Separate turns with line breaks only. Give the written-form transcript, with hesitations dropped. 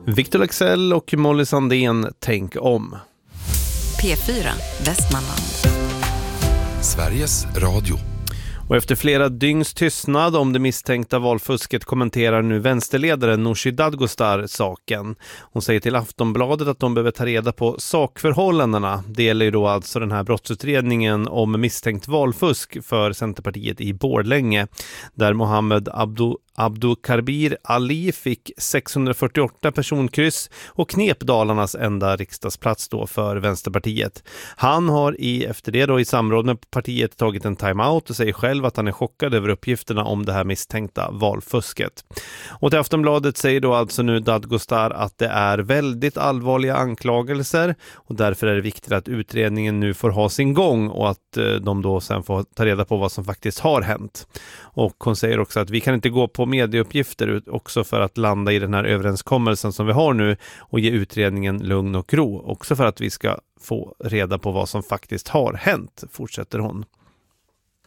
Victor Lexell och Molly Sandén, tänk om.
P4, Västmanland.
Sveriges Radio.
Och efter flera dygns tystnad om det misstänkta valfusket kommenterar nu vänsterledaren Nooshi Dadgostar saken. Hon säger till Aftonbladet att de behöver ta reda på sakförhållandena. Det gäller ju då alltså den här brottsutredningen om misstänkt valfusk för Centerpartiet i Borlänge, där Mohammed Abdulkarbir Ali fick 648 personkryss och knep Dalarnas enda riksdagsplats då för Vänsterpartiet. Han har efter det då i samråd med partiet tagit en timeout och säger själv att han är chockad över uppgifterna om det här misstänkta valfusket. Och till Aftonbladet säger då alltså nu Dadgostar att det är väldigt allvarliga anklagelser och därför är det viktigt att utredningen nu får ha sin gång och att de då sen får ta reda på vad som faktiskt har hänt. Och hon säger också att vi kan inte gå på medieuppgifter också för att landa i den här överenskommelsen som vi har nu och ge utredningen lugn och ro. Också för att vi ska få reda på vad som faktiskt har hänt, fortsätter hon.